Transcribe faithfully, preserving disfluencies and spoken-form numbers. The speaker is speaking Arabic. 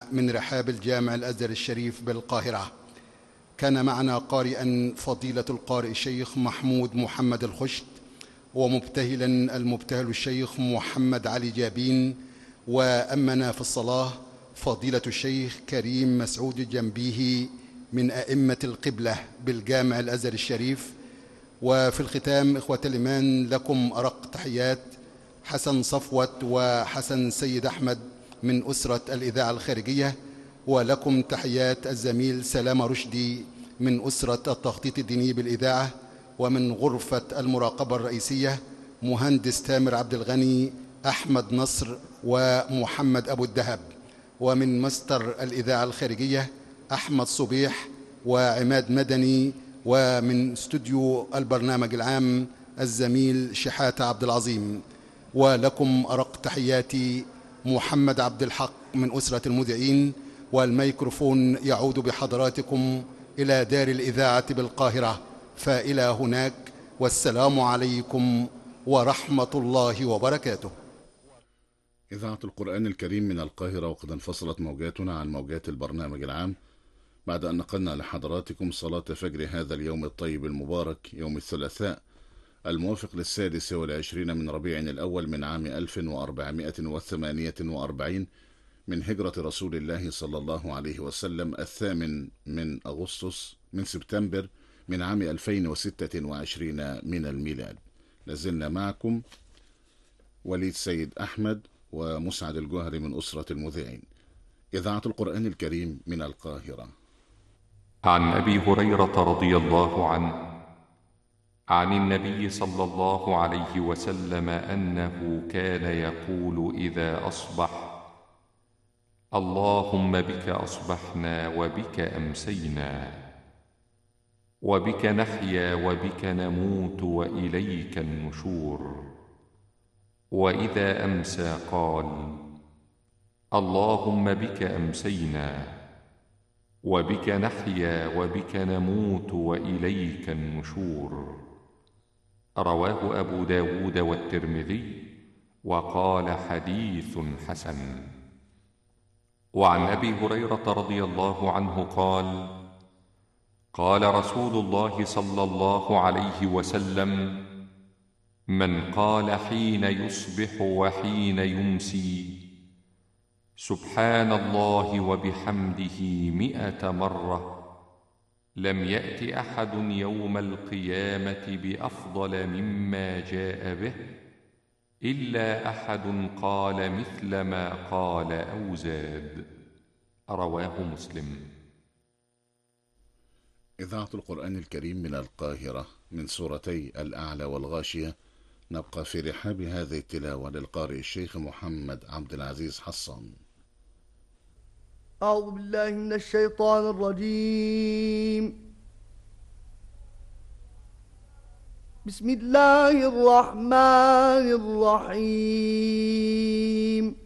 من رحاب الجامع الأزهر الشريف بالقاهرة. كان معنا قارئا فضيلة القارئ الشيخ محمود محمد الخشت، ومبتهلا المبتهل الشيخ محمد علي جابين، وأمنا في الصلاة فضيلة الشيخ كريم مسعود الجنبيهي من أئمة القبلة بالجامع الأزهر الشريف. وفي الختام إخوة الإيمان لكم أرق تحيات حسن صفوت وحسن سيد أحمد من أسرة الإذاعة الخارجية، ولكم تحيات الزميل سلام رشدي من أسرة التخطيط الديني بالإذاعة، ومن غرفة المراقبة الرئيسية مهندس تامر عبد الغني، أحمد نصر، ومحمد أبو الدهب، ومن مستر الإذاعة الخارجية أحمد صبيح وعماد مدني، ومن استوديو البرنامج العام الزميل شحاتة عبد العظيم. ولكم أرق تحياتي محمد عبد الحق من أسرة المذيعين، والميكروفون يعود بحضراتكم إلى دار الإذاعة بالقاهرة، فإلى هناك، والسلام عليكم ورحمة الله وبركاته. إذاعة القرآن الكريم من القاهرة، وقد انفصلت موجاتنا عن موجات البرنامج العام بعد أن نقلنا لحضراتكم صلاة فجر هذا اليوم الطيب المبارك، يوم الثلاثاء الموافق للسادس والعشرين من ربيع الأول من عام ألف وأربعمائة وثمانية وأربعين من هجرة رسول الله صلى الله عليه وسلم، الثامن من أغسطس من سبتمبر من عام ألفين وستة وعشرين من الميلاد. لازلنا معكم وليد سيد أحمد ومسعد الجوهري من أسرة المذيعين. إذاعة القرآن الكريم من القاهرة. عن أبي هريرة رضي الله عنه عن النبي صلى الله عليه وسلم أنه كان يقول إذا أصبح: اللهم بك أصبحنا وبك أمسينا وبك نحيا وبك نموت وإليك النشور. وإذا أمسى قال: اللهم بك أمسينا وبك نحيا وبك نموت وإليك النشور. رواه أبو داود والترمذي، وقال حديث حسن. وعن أبي هريرة رضي الله عنه قال: قال رسول الله صلى الله عليه وسلم: من قال حين يصبح وحين يمسي سبحان الله وبحمده مئة مرة، لم يأت أحد يوم القيامة بأفضل مما جاء به إلا أحد قال مثل ما قال أو زاد. رواه مسلم. إذاعة القرآن الكريم من القاهرة، من سورتي الأعلى والغاشية. نبقى في رحاب هذه التلاوة للقارئ الشيخ محمد عبد العزيز حصان. أعوذ بالله من الشيطان الرجيم. بسم الله الرحمن الرحيم.